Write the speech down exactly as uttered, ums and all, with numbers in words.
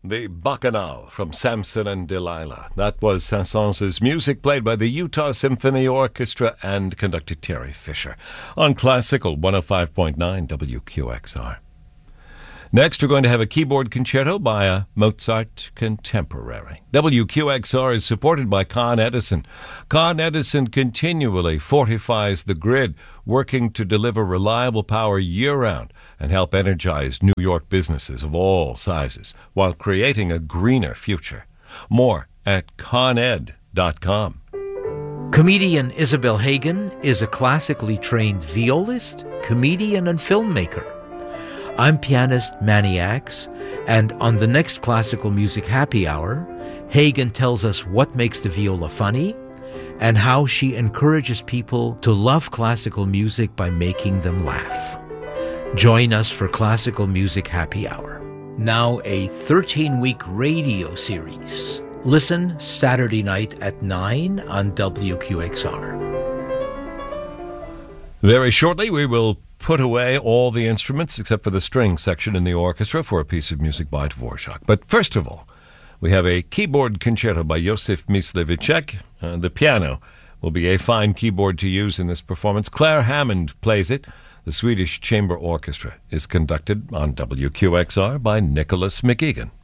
The Bacchanal from Samson and Delilah. That was Saint-Saëns' music played by the Utah Symphony Orchestra and conductor Terry Fisher on Classical one oh five point nine W Q X R. Next, we're going to have a keyboard concerto by a Mozart contemporary. W Q X R is supported by Con Edison. Con Edison continually fortifies the grid, working to deliver reliable power year-round and help energize New York businesses of all sizes while creating a greener future. More at con ed dot com. Comedian Isabel Hagen is a classically trained violist, comedian, and filmmaker. I'm pianist Manny Axe, and on the next Classical Music Happy Hour, Hagen tells us what makes the viola funny and how she encourages people to love classical music by making them laugh. Join us for Classical Music Happy Hour. Now a thirteen-week radio series. Listen Saturday night at nine on W Q X R. Very shortly, we will put away all the instruments except for the string section in the orchestra for a piece of music by Dvorak. But first of all, we have a keyboard concerto by Josef Myslivicek. Uh, the piano will be a fine keyboard to use in this performance. Claire Hammond plays it. The Swedish Chamber Orchestra is conducted on W Q X R by Nicholas McEgan.